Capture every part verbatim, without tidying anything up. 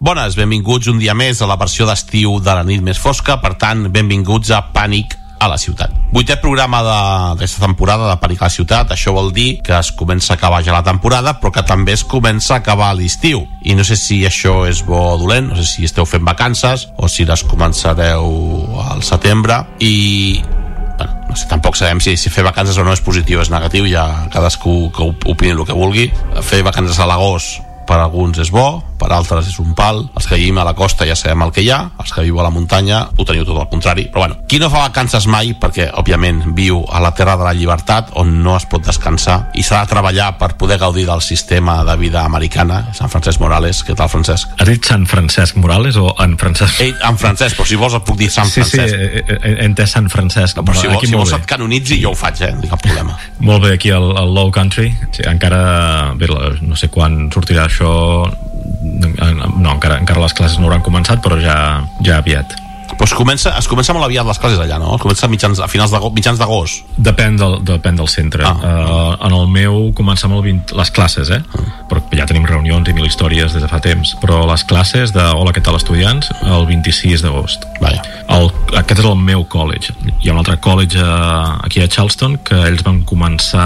Bones, benvinguts un dia més a la versió d'estiu de la nit més fosca, per tant, benvinguts a Pànic a la ciutat. Vuitè programa d'aquesta temporada de Pànic a la ciutat. Això vol dir que es comença a acabar ja la temporada, però que també es comença a acabar l'estiu. I no sé si això és bo o dolent, no sé si esteu fent vacances o si les començareu al setembre. I bueno, no sé, tampoc sabem si, si fer vacances o no és positiu o és negatiu, ja cadascú que opini el que vulgui. Fer vacances a l'agost per alguns és bo, per altres és un pal. Els que vivim a la costa ja sabem el que hi ha, els que viu a la muntanya ho teniu tot al contrari. Però bueno, qui no fa vacances mai, perquè òbviament viu a la terra de la llibertat on no es pot descansar i s'ha de treballar per poder gaudir del sistema de vida americana. Sant Francesc Morales, què tal, Francesc? Has dit Sant Francesc Morales o en Francesc? Ei, en Francesc, però si vols et puc dir Sant sí, Francesc. Sí, sí, he entès Sant Francesc. No, però si vols, si vols et canonitzi jo ho faig, eh? No hi cap problema. Molt bé, aquí al, al Low Country. Sí, encara, bé, no sé quan sortirà això. No, encara, encara les classes no hauran començat, però ja, ja aviat. Pues comença, es comença molt aviat les classes allà, no? Es comença a, mitjans, a finals d'agost, mitjans d'agost. Depèn del, depèn del centre. Ah. Uh, en el meu comencem el vint, les classes, eh? Ah. Però ja tenim reunions i mil històries des de fa temps. Però les classes de Hola, què tal, estudiants? El vint-i-sis d'agost. El, aquest és el meu college. Hi ha un altre college uh, aquí a Charleston que ells van començar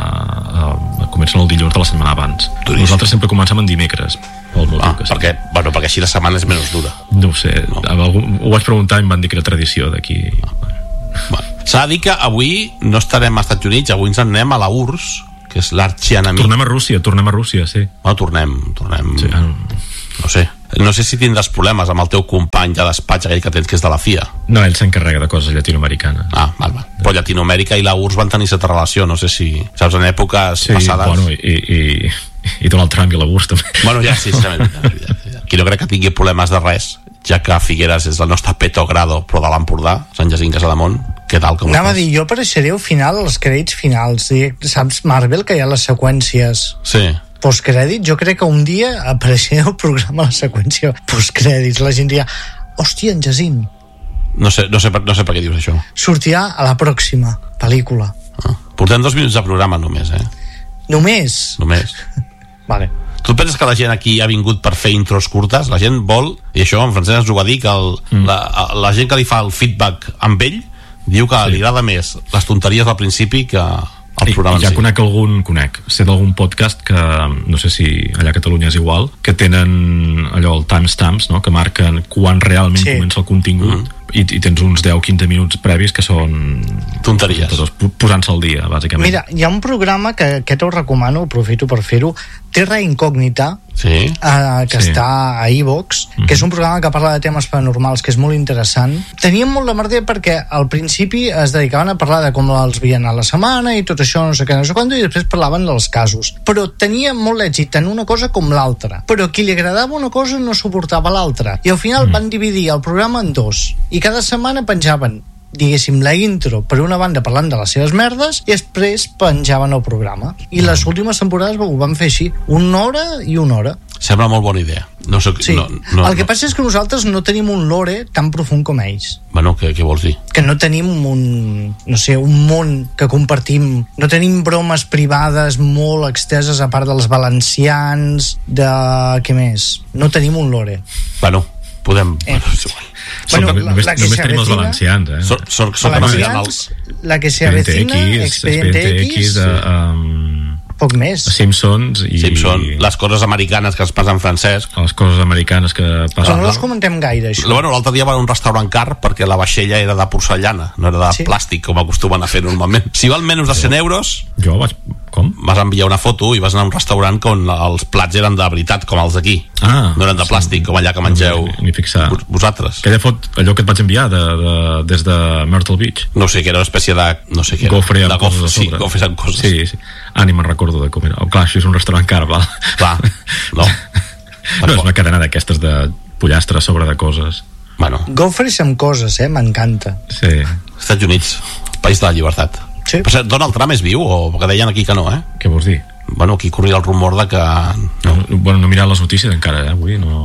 uh, comencen el dilluns de la setmana abans. Duríssim. Nosaltres sempre comencem en dimecres. Ah, perquè, bueno, perquè així la setmana és menys dura. No ho sé, no. Ho vaig preguntar i em van dir que era tradició d'aquí. Ah. Bueno. S'ha de dir que avui no estarem als Estats Units, avui ens en anem a la U R S S, que és l'arxienemic. Tornem a Rússia, tornem a Rússia, sí. Bueno, tornem, tornem... Sí. No sé, no sé si tindràs problemes amb el teu company de despatx, aquell que tens que és de la F I A. No, ell s'encarrega de coses llatinoamericanes. Ah, val, val. Però Llatinoamèrica i la U R S S van tenir certa relació, no sé si... Saps, en èpoques sí, passades... Bueno, i... i... i Donald Trump i la U R S S també. Bueno, ja, sí, sí. Qui no crec que tingui problemes de res, ja que Figueres és el nostre Petogrado, però de l'Empordà, Sant Jacint Casademont. Què tal, com Anava a dir, jo apareixeré al final, als crèdits finals. Saps, Marvel, que hi ha les seqüències sí. postcrèdits? Jo crec que un dia apareixeré al programa la seqüència postcrèdits. La gent dirà, hòstia, en Jacint. No sé, no sé, per, no sé per què dius això. Sortirà a la pròxima pel·lícula. Ah, portem dos minuts de programa només, eh? Només? Només. Vale. Tu penses que la gent aquí ha vingut per fer intros curtes? La gent vol, i això en Francesc ens ho va dir, que el, mm. la, la gent que li fa el feedback amb ell diu que sí. li agrada més les tonteries al principi que el programa I, ja en si. Conec algun, conec, sé d'algun podcast que, no sé si allà a Catalunya és igual, que tenen allò, el timestamps, no? Que marquen quan realment sí. comença el contingut. Mm. I, i tens uns deu a quinze minuts previs que són tonteries, tots, posant-se al dia, bàsicament. Mira, hi ha un programa que aquest ho recomano, aprofito per fer-ho, Terra Incògnita, sí. eh, que sí. està a iVox, mm-hmm. que és un programa que parla de temes paranormals, que és molt interessant. Tenien molt de merder perquè al principi es dedicaven a parlar de com els veien a la setmana i tot això, no sé què, no sé quant, i després parlaven dels casos. Però tenia molt èxit en una cosa com l'altra. Però a qui li agradava una cosa no suportava l'altra. I al final mm. van dividir el programa en dos. I cada setmana penjaven, diguéssim, la intro per una banda parlant de les seves merdes i després penjaven el programa. I les últimes temporades ho van fer així, una hora i una hora. Sembla molt bona idea. No sé, sí. no, no, el que no. passa és que nosaltres no tenim un lore tan profund com ells. Bueno, què, què vols dir? Que no tenim un, no sé, un món que compartim. No tenim bromes privades molt exteses a part dels valencians, de... què més? No tenim un lore. Bueno, podem... Eh. Bueno, la, només, la que només tenim els valencians, eh? So, so, so, valencians, la que se avecina, Expediente X, X de, um, poc més. Simpsons i... Simpson, les coses americanes que es passen en francès. Les coses americanes que passen... Però no les comentem gaire, això. Bueno, l'altre dia va a un restaurant car perquè la vaixella era de porcellana, no era de sí. plàstic, com acostumen a fer normalment. Si val menys de cent euros... Jo vaig... Com? Vas enviar una foto i vas anar a un restaurant on els plats eren de veritat, com els d'aquí. Ah, no eren de plàstic, sí. com allà que mengeu no, ni fixar. Vosaltres. Aquella foto, allò que et vaig enviar de, de, des de Myrtle Beach. No sé, que era una espècie de... No sé què era. Gofre amb de coses gof, sí, gofres amb coses. Sí, sí. Ah, ni me'n recordo de com era. Oh, clar, això és un restaurant car, val? Clar, no. No, és una cadena d'aquestes de pollastre sobre de coses. Bueno. Gofres amb coses, eh? M'encanta. Sí. Estats Units, país de la llibertat. Sí. Però Donald Trump és viu o que deien aquí que no, eh? Què vols dir? Bueno, aquí corria el rumor de que... No, bueno, no he mirat les notícies encara, eh? Avui no...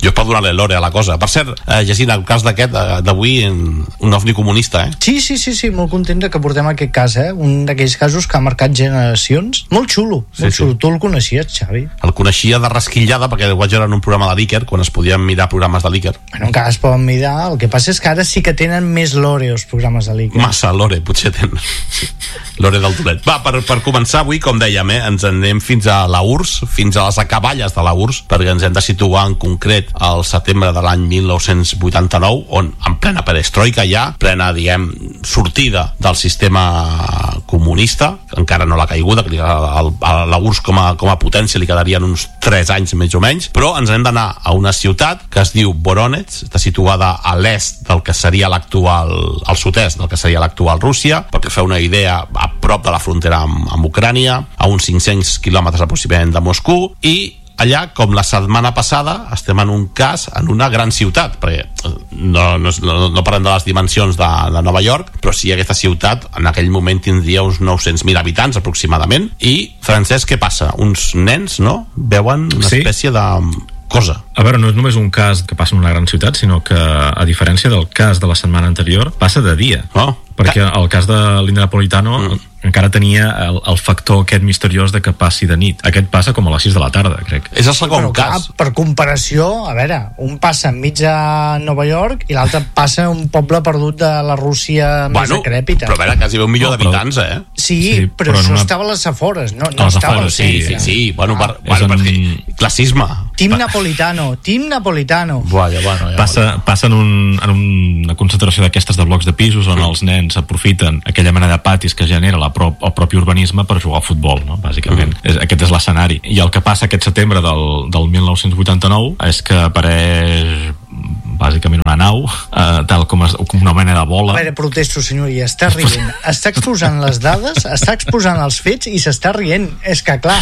Jo és per donar-li l'ore a la cosa. Per cert, eh, Jacint, el cas d'aquest eh, d'avui, un ovni comunista, eh? Sí, sí, sí, sí, molt content que portem aquest cas, eh? Un d'aquells casos que ha marcat generacions. Molt xulo, molt sí, xulo. Sí. Tu el coneixies, Xavi? El coneixia de rasquillada perquè el vaig veure en un programa de l'Iker, quan es podien mirar programes de l'Iker. Bueno, encara es poden mirar. El que passa és que ara sí que tenen més lore els programes de l'Iker. Massa lore, potser tenen. Sí. Lore del Tolet. Va, per, per començar avui, com dèiem, eh, ens anem fins a la U R S S, fins a les acaballes de la U R S S, perquè ens hem de situar en concret al setembre de l'any mil nou-cents vuitanta-nou, on en plena perestroika ja, plena, diguem, sortida del sistema comunista, encara no l'ha caiguda, que a la U R S S com a, com a potència li quedarien uns tres anys més o menys, però ens hem d'anar a una ciutat que es diu Voronezh, està situada a l'est del que seria l'actual, al sud-est del que seria l'actual Rússia, perquè feu una idea, a prop de la frontera amb, amb Ucrània, a uns cinc-cents quilòmetres aproximadament de Moscou, i allà, com la setmana passada, estem en un cas en una gran ciutat, perquè no, no, no, no parlem de les dimensions de, de Nova York, però sí, aquesta ciutat en aquell moment tindria uns nou-cents mil habitants aproximadament. I, Francesc, què passa? Uns nens, no?, veuen una sí. espècie de cosa. A veure, no és només un cas que passa en una gran ciutat, sinó que, a diferència del cas de la setmana anterior, passa de dia. Oh. Perquè el cas de l'Inde Napolitano mm. encara tenia el, el factor aquest misteriós de que passi de nit. Aquest passa com a les sis de la tarda, crec. És el segon Però, cas. Clar, per comparació, a veure, un passa enmig de Nova York i l'altre passa un poble perdut de la Rússia bueno, més decrèpita. Però a veure, quasi un milió no, d'habitants, eh? Sí, sí però, però això una... estava a les afores, no, a no les estava afores, al Sí, centre. sí, sí. Bueno, ah, per, bueno, en... per classisme. Team Napolitano, Team Napolitano. Vaja, bueno, ja passa, passa en, un, en una concentració d'aquestes de blocs de pisos on mm. els nens aprofiten aquella mena de patis que genera la prop, el propi urbanisme per jugar al futbol, no? Bàsicament. Mm. És, aquest és l'escenari. I el que passa aquest setembre del, del mil nou-cents vuitanta-nou és que apareix bàsicament una nau, eh, tal com, es, com una mena de bola. A veure, protesto, senyoria, està rient. Està exposant les dades, està exposant els fets i s'està rient. És que, clar...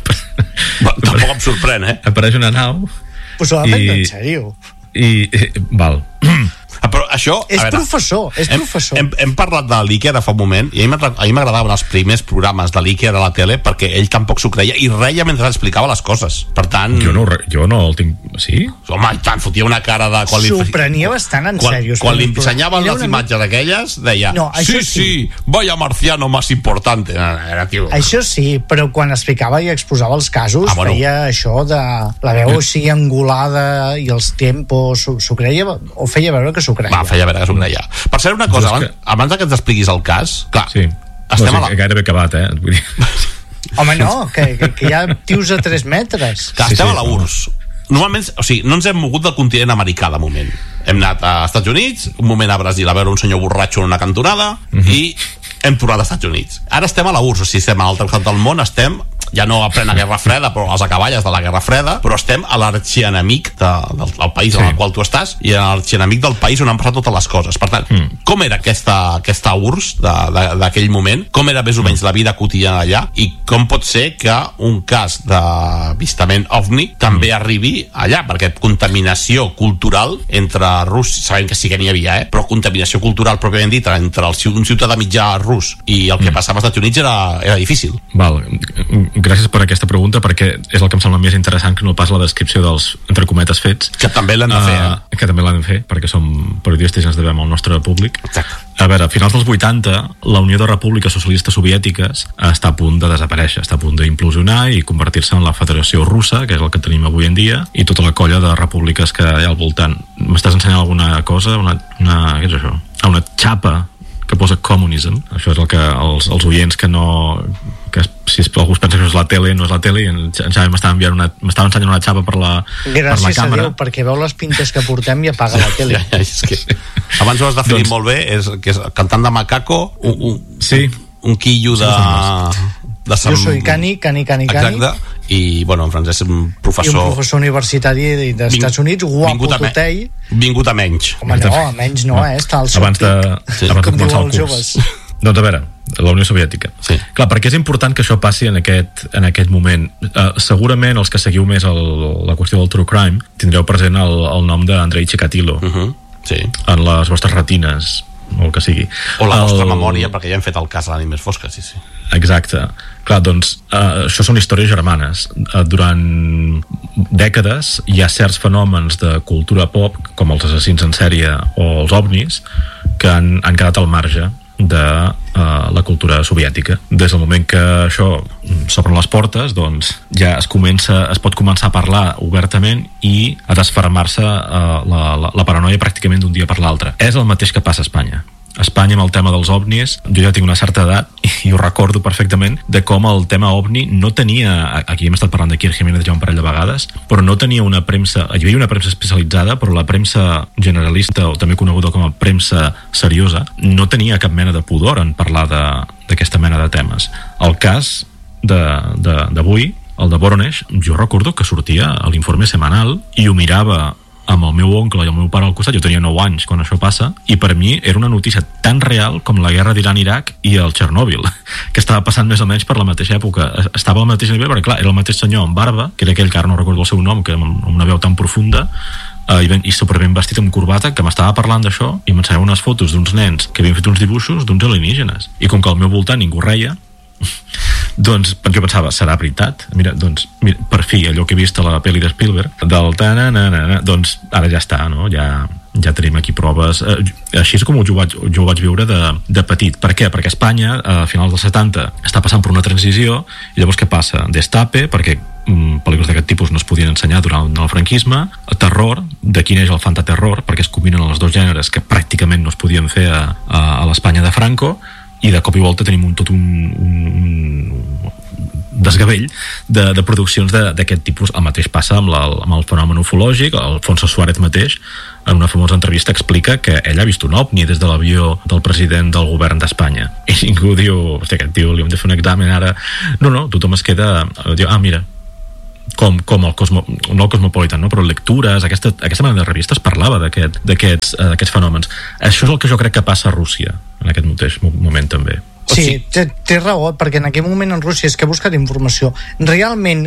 Va, tampoc em sorprèn, eh? Apareix una nau... Pues ho ha fet en sèrio. I, i val... Ah, però això... És veure, professor, és hem, professor. Hem, hem parlat de l'Iker fa un moment i a mi m'agradaven els primers programes de l'Iker a la tele perquè ell tampoc s'ho creia i reia mentre explicava les coses. Per tant... Jo no, jo no el tinc... Sí? Home, i tant, fotia una cara de... S'ho prenia bastant en quan, sèrio. Quan li ensenyaven les una... imatges aquelles, deia no, sí, sí, sí, vaya marciano más importante. Era, tio... Això sí, però quan explicava i exposava els casos, ah, bueno. feia això de la veu així angulada i els tempos, s'ho creia o feia veure que s'ho creia. Va, feia veure que s'ho creia. Per ser una cosa, abans, abans que ens expliquis el cas, clar, sí. estem no, sí, a la... gairebé acabat, eh? Vull dir... Home, no, que, que, que hi ha tios a tres metres. Que sí, estem sí, a la U R S S. Normalment, o sigui, no ens hem mogut del continent americà de moment. Hem anat a Estats Units, un moment a Brasil a veure un senyor borratxo en una cantonada uh -huh. i hem tornat als Estats Units. Ara estem a la U R S S, o sigui, estem a l'altre costat del món, estem ja no a plena Guerra Freda, però a les acaballes de la Guerra Freda, però estem a l'arxienemic de, del, del país sí. en el qual tu estàs i a l'arxienemic del país on han passat totes les coses. Per tant, mm. com era aquesta, aquesta U R S S d'aquell moment? Com era més o menys la vida quotidiana allà? I com pot ser que un cas d'avistament ovni també mm. arribi allà? Perquè contaminació cultural entre Rus, sabem que sí que n'hi havia, eh? però contaminació cultural pròpiament dit entre el, un ciutadà mitjà rus i el que mm. passava als Estats Units era, era difícil. Val, gràcies per aquesta pregunta perquè és el que em sembla més interessant que no pas la descripció dels, entre cometes, fets que també l'han de fer eh? uh, que també l'han de fer perquè som periodistes i ens devem al nostre públic. Exacte. A veure, a finals dels vuitanta la Unió de Repúbliques Socialistes Soviètiques està a punt de desaparèixer, està a punt d'implosionar i convertir-se en la Federació Russa, que és el que tenim avui en dia, i tota la colla de repúbliques que hi ha al voltant. M'estàs ensenyant alguna cosa? Una, una, què és això? Una xapa que posa communism. Això és el que els, els oients que no... que si algú es pensa que és la tele, no és la tele, i en Xavi m'estava enviant una, m'estava ensenyant una xapa per la, gràcies per la càmera. A Déu, perquè veu les pintes que portem i apaga la tele. Ja, ja, és que abans ho has definit doncs... molt bé, és que és cantant de macaco, un, un, sí. un quillo de... de Sant... Jo soy Cani, Cani, Cani, Cani. Exacte. I, bueno, en Francesc és un professor... I un professor universitari dels Estats Units, guapo totell. Vingut a menys. Home, no, a menys no, eh? Està al seu abans de, sí. abans de començar el curs. Joves. Doncs a veure, la Unió Soviètica. Sí. Clar, perquè és important que això passi en aquest, en aquest moment. Uh, segurament els que seguiu més el, la qüestió del true crime tindreu present el, el nom d'Andrei Chikatilo uh -huh. sí. en les vostres retines o el que sigui. O la el... vostra memòria, perquè ja hem fet el cas a la nit més fosca, sí, sí. Exacte. Clar, doncs, uh, això són històries germanes. Uh, durant dècades hi ha certs fenòmens de cultura pop, com els assassins en sèrie o els ovnis, que han, han quedat al marge de uh, la cultura soviètica. Des del moment que això s'obren les portes, doncs ja es comença, es pot començar a parlar obertament i a desfermar-se uh, la, la, la paranoia pràcticament d'un dia per l'altre. És el mateix que passa a Espanya. A Espanya, amb el tema dels ovnis, jo ja tinc una certa edat i ho recordo perfectament, de com el tema ovni no tenia, aquí hem estat parlant de Kier Jiménez ja un parell de vegades, però no tenia una premsa, hi havia una premsa especialitzada, però la premsa generalista, o també coneguda com a premsa seriosa, no tenia cap mena de pudor en parlar d'aquesta mena de temes. El cas d'avui, el de Voronezh, jo recordo que sortia a l'informe setmanal i ho mirava amb el meu oncle i el meu pare al costat. Jo tenia nou anys quan això passa, i per mi era una notícia tan real com la guerra d'Iran-Iraq i el Txernòbil, que estava passant més o menys per la mateixa època. Estava al mateix nivell, perquè clar, era el mateix senyor amb barba, que era aquell que ara no recordo el seu nom, que amb una veu tan profunda, eh, i, ben, i superben vestit amb corbata, que m'estava parlant d'això i m'ensenyava unes fotos d'uns nens que havien fet uns dibuixos d'uns alienígenes, i com que al meu voltant ningú reia, doncs jo pensava, serà veritat? Mira, doncs, mira, per fi, allò que he vist a la pel·li de Spielberg, del ta-na-na-na, doncs ara ja està, no? Ja, ja tenim aquí proves. Eh, així és com jo ho vaig, jo ho vaig viure de, de petit. Per què? Perquè Espanya, a finals dels setanta, està passant per una transició, i llavors què passa? Destape, perquè mm, pel·lícules d'aquest tipus no es podien ensenyar durant el franquisme, terror, de quin és el fantaterror, perquè es combinen els dos gèneres que pràcticament no es podien fer a, a, a l'Espanya de Franco, i de cop i volta tenim un, tot un, un desgavell de, de produccions d'aquest tipus. El mateix passa amb, la, amb el fenomen ufològic. Alfonso Suárez mateix, en una famosa entrevista, explica que ell ha vist un ovni des de l'avió del president del govern d'Espanya, i ningú diu, hòstia, aquest tio li hem de fer un examen ara. No, no, tothom es queda, diu, ah, mira, com, com el, Cosmo, no el Cosmopolitan, no? Però lectures, aquesta, aquesta mena de revistes parlava d'aquests aquest, uh, aquests fenòmens. Això és el que jo crec que passa a Rússia en aquest mateix moment també. Sí, té, té raó, perquè en aquell moment en Rússia és que he buscat informació realment,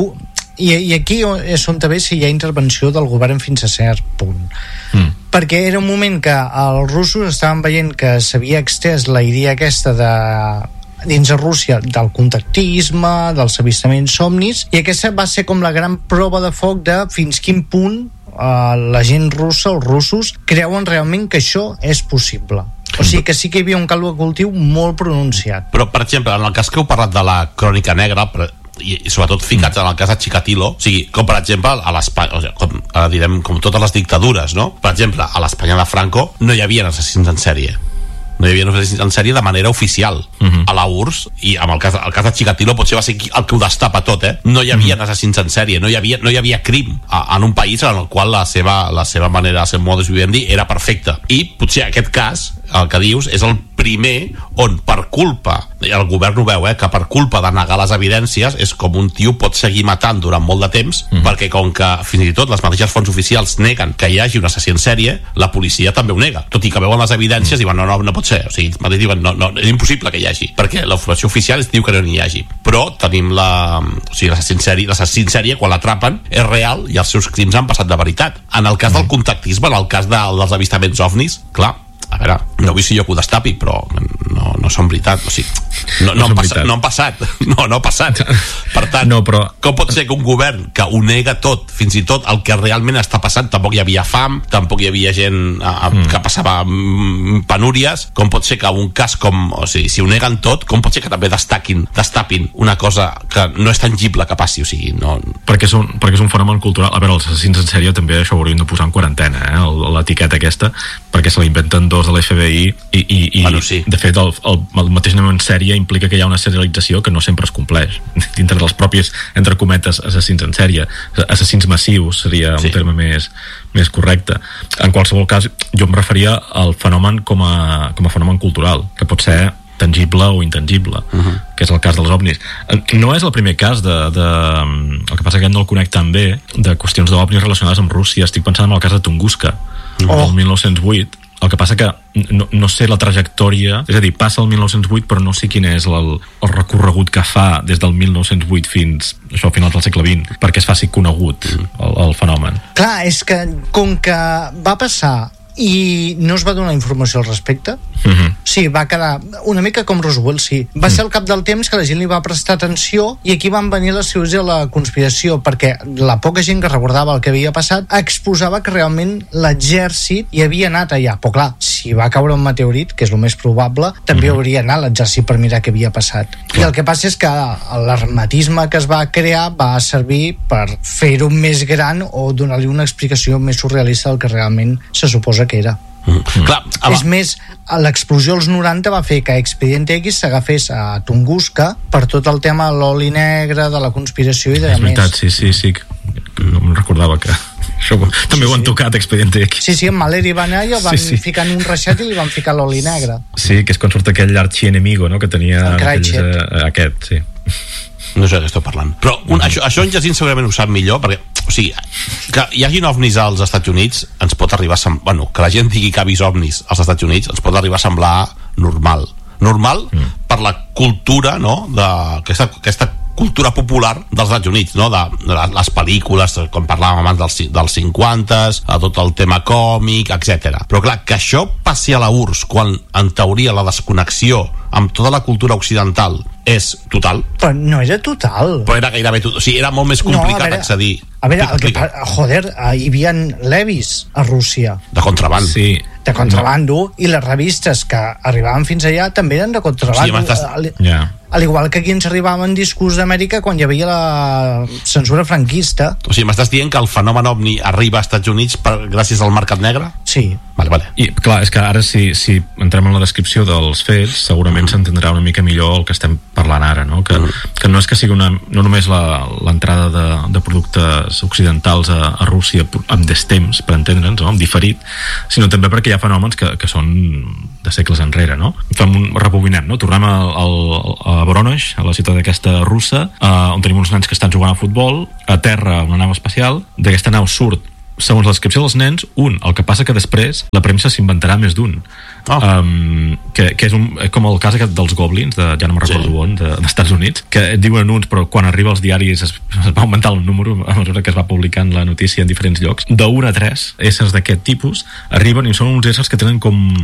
i, i aquí és on també si hi ha intervenció del govern fins a cert punt, mm. perquè era un moment que els russos estaven veient que s'havia extès la idea aquesta de dins de Rússia del contactisme, dels avistaments somnis, i aquesta va ser com la gran prova de foc de fins quin punt uh, la gent russa, els russos, creuen realment que això és possible. O sigui que sí que hi havia un caldo cultiu molt pronunciat. Però, per exemple, en el cas que heu parlat de la crònica negra, i, i sobretot ficats en el cas de Chikatilo, o sigui, com per exemple a l'Espanya, o sigui, com, ara direm, com totes les dictadures, no? Per exemple, a l'Espanya de Franco no hi havia assassins en sèrie. No hi havia assassins en sèrie de manera oficial. Uh-huh. A la U R S S, i amb el cas, el cas de Chikatilo potser va ser el que ho destapa tot, eh? No hi havia uh-huh. assassins en sèrie, no hi havia, no hi havia crim a, en un país en el qual la seva, la seva manera, el seu modus vivendi era perfecta. I potser aquest cas, el que dius, és el primer on per culpa, i el govern ho veu, eh, que per culpa de negar les evidències és com un tio pot seguir matant durant molt de temps, mm. perquè com que fins i tot les mateixes fonts oficials neguen que hi hagi un assassí en sèrie, la policia també ho nega, tot i que veuen les evidències i diuen no, no, no pot ser, o sigui, diuen, no, no, és impossible que hi hagi, perquè la informació oficial es diu que no n'hi hagi, però tenim la, o sigui, l'assassí en sèrie, l'assassí en sèrie quan l'atrapen és real i els seus crims han passat de veritat. En el cas mm. del contactisme, en el cas de, dels avistaments ovnis, clar, a veure, no vull ser jo que ho destapi, però no, no són veritat, o sigui, no, no, no, han, passat, no han passat, no, no ha passat. Per tant, no, però... com pot ser que un govern que ho nega tot, fins i tot el que realment està passant, tampoc hi havia fam, tampoc hi havia gent a, mm. que passava penúries, com pot ser que un cas com, o sigui, si ho neguen tot, com pot ser que també destaquin, destapin una cosa que no és tangible que passi, o sigui, no... Perquè és un, perquè és un fenomen cultural. A veure, els assassins en sèrie també això ho hauríem de posar en quarantena, eh? l'etiqueta aquesta, perquè se la inventen dos de l'F B I i, i, i bueno, sí. de fet el, el, el mateix nom en sèrie implica que hi ha una serialització que no sempre es compleix dintre dels propis, entre cometes, assassins en sèrie. Assassins massius seria sí. un terme més, més correcte. En qualsevol cas, jo em referia al fenomen com a, com a fenomen cultural, que pot ser tangible o intangible, uh-huh. que és el cas dels ovnis. No és el primer cas de, de el que passa que no el conec tan bé, de qüestions d'ovnis relacionades amb Rússia. Estic pensant en el cas de Tunguska, oh. del mil nou-cents vuit. El que passa que no, no sé la trajectòria, és a dir, passa el mil nou-cents vuit però no sé quin és el, el recorregut que fa des del mil nou-cents vuit fins això, a finals del segle vint, perquè es faci conegut el, el fenomen. Clar, és que com que va passar i no es va donar informació al respecte. Uh-huh. Sí, va quedar una mica com Roswell, sí. Va ser al cap del temps que la gent li va prestar atenció i aquí van venir les teories de la conspiració, perquè la poca gent que recordava el que havia passat exposava que realment l'exèrcit hi havia anat allà. Però clar, si va caure un meteorit, que és el més probable, també uh-huh. hauria anat l'exèrcit per mirar què havia passat. Clar. I el que passa és que l'hermetisme que es va crear va servir per fer-ho més gran o donar-li una explicació més surrealista del que realment se suposa que era. Mm. Clar, a és més, l'explosió als noranta va fer que Expedient X s'agafés a Tunguska per tot el tema de l'oli negre, de la conspiració i de és veritat, més. sí, sí, sí, no em recordava que això també sí, ho han sí. tocat Expedient X. Sí, sí, en Mahler hi va anar i el van sí, sí. ficar en un reixat i li van ficar l'oli negre. Sí, que és quan surt aquell archienemigo, no?, que tenia aquells, eh, aquest, sí. No sé de què esteu parlant. Però un, mm. això, això en Jacint segurament ho sap millor, perquè, o sigui, que hi hagin ovnis als Estats Units ens pot arribar a semblar... Bueno, que la gent digui que ha vist ovnis als Estats Units ens pot arribar a semblar normal. Normal mm. per la cultura, no?, d'aquesta aquesta cultura popular dels Estats Units, no?, de, de les pel·lícules, com parlàvem abans dels, dels cinquantes, a tot el tema còmic, etcètera. Però clar, que això passi a la U R S S quan en teoria la desconnexió amb tota la cultura occidental és total. Però no era total. Però era gairebé total. O sigui, era molt més complicat no, a veure, accedir. A veure, el que, joder, hi havia levis a Rússia. De contraband. Sí. De contrabando, no. I les revistes que arribaven fins allà també eren de contrabando. Sí, al, yeah. al igual que aquí ens arribaven discos d'Amèrica quan hi havia la censura franquista. O sigui, m'estàs dient que el fenomen ovni arriba als Estats Units per, gràcies al mercat negre? Sí. Vale, vale. I clar, és que ara si, si entrem en la descripció dels fets segurament mm. s'entendrà una mica millor el que estem parlant ara, no? Que, mm. que no és que sigui una, no només l'entrada de, de productes occidentals a, a Rússia amb destemps, per entendre'ns, no? Amb diferit, sinó també perquè hi ha fenòmens que, que són de segles enrere, no? Fem un rebobinem, no? Tornem a, a, a Voronezh, a la ciutat aquesta russa, eh, on tenim uns nens que estan jugant a futbol, a terra una nau espacial, d'aquesta nau surt, segons la descripció dels nens, un. El que passa que després la premsa s'inventarà més d'un. Oh. Um, que, que és un, com el cas aquest dels goblins, de, ja no me'n recordo sí. on, de, d'Estats Units, que et diuen uns, però quan arriba als diaris es, es va augmentar el número a mesura que es va publicant la notícia en diferents llocs. De un a tres éssers d'aquest tipus arriben i són uns éssers que tenen com